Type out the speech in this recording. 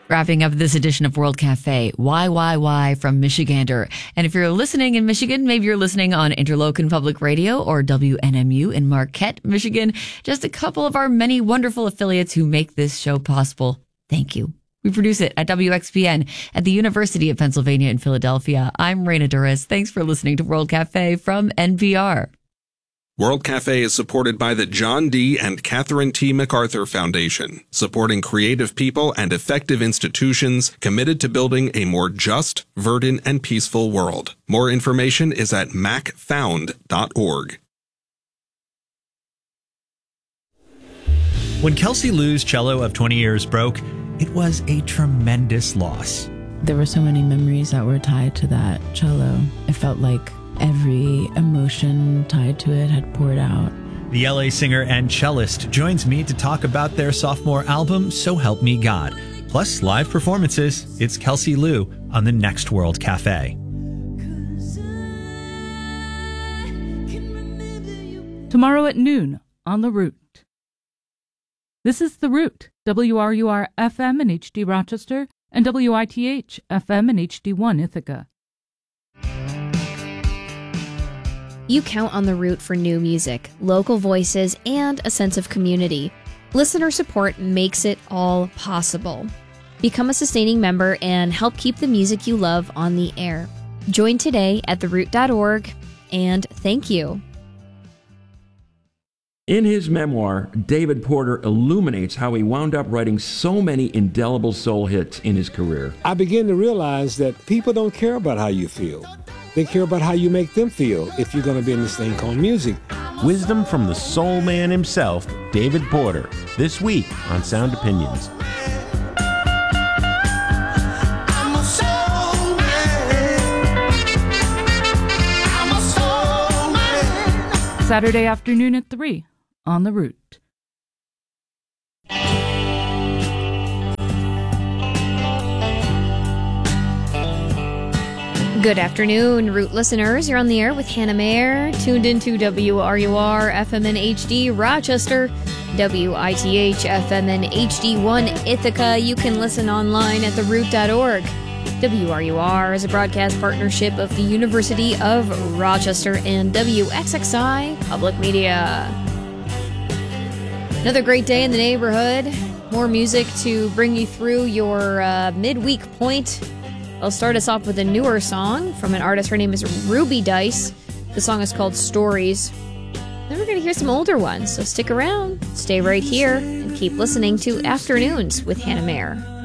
Wrapping up this edition of World Cafe, Why from Michigander. And if you're listening in Michigan, maybe you're listening on Interlochen Public Radio or WNMU in Marquette, Michigan. Just a couple of our many wonderful affiliates who make this show possible. Thank you. We produce it at WXPN at the University of Pennsylvania in Philadelphia. I'm Raina Duras. Thanks for listening to World Cafe from NPR. World Cafe is supported by the John D. and Catherine T. MacArthur Foundation, supporting creative people and effective institutions committed to building a more just, verdant, and peaceful world. More information is at macfound.org. When Kelsey Lou's cello of 20 years broke, it was a tremendous loss. There were so many memories that were tied to that cello. It felt like every emotion tied to it had poured out. The LA singer and cellist joins me to talk about their sophomore album, So Help Me God, plus live performances. It's Kelsey Lou on the next World Cafe. Tomorrow at noon on The Root. This is The Root, WRUR FM in HD Rochester and WITH FM in HD1 Ithaca. You count on The Root for new music, local voices, and a sense of community. Listener support makes it all possible. Become a sustaining member and help keep the music you love on the air. Join today at theroot.org, and thank you. In his memoir, David Porter illuminates how he wound up writing so many indelible soul hits in his career. I began to realize that people don't care about how you feel. They care about how you make them feel if you're going to be in this thing called music. Wisdom from the soul man himself, David Porter, this week on Sound Opinions. Saturday afternoon at 3 on The Root. Good afternoon, Root listeners. You're on the air with Hannah Mayer, tuned into WRUR FM and HD Rochester, WITH FM and HD1 Ithaca. You can listen online at theroot.org. WRUR is a broadcast partnership of the University of Rochester and WXXI Public Media. Another great day in the neighborhood. More music to bring you through your midweek point. I'll start us off with a newer song from an artist. Her name is Ruby Dice. The song is called Stories. Then we're going to hear some older ones, so stick around, stay right here, and keep listening to Afternoons with Hannah Mayer.